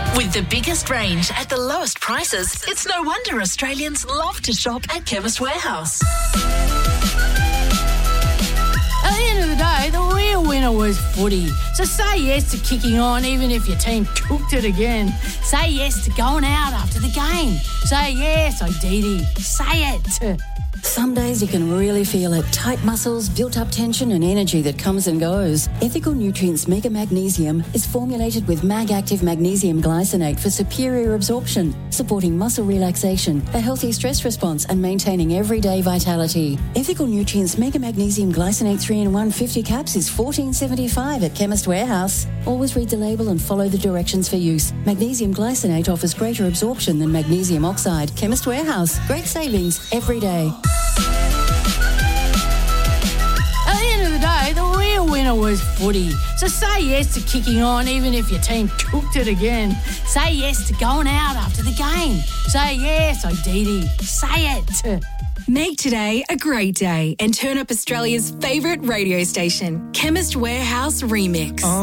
With the biggest range at the lowest prices, it's no wonder Australians love to shop at Chemist Warehouse. At the end of the day, the real winner was footy. So say yes to kicking on even if your team cooked it again. Say yes to going out after the game. Say yes, Odidi. Say it. Some days you can really feel it. Tight muscles, built-up tension and energy that comes and goes. Ethical Nutrients Mega Magnesium is formulated with Mag-Active Magnesium Glycinate for superior absorption, supporting muscle relaxation, a healthy stress response and maintaining everyday vitality. Ethical Nutrients Mega Magnesium Glycinate 3-in-1 50 caps is $14.75 at Chemist Warehouse. Always read the label and follow the directions for use. Magnesium Glycinate offers greater absorption than magnesium oxide. Chemist Warehouse. Great savings every day. At the end of the day, the real winner was footy. So say yes to kicking on even if your team cooked it again. Say yes to going out after the game. Say yes, Odidi. Say it. Make today a great day and turn up Australia's favourite radio station, Chemist Warehouse Remix.